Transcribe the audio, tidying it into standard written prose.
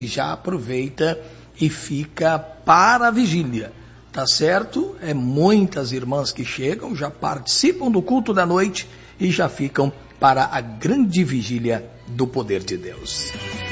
já aproveita e fica para a vigília, tá certo? É muitas irmãs que chegam, já participam do culto da noite e já ficam para a grande vigília do poder de Deus.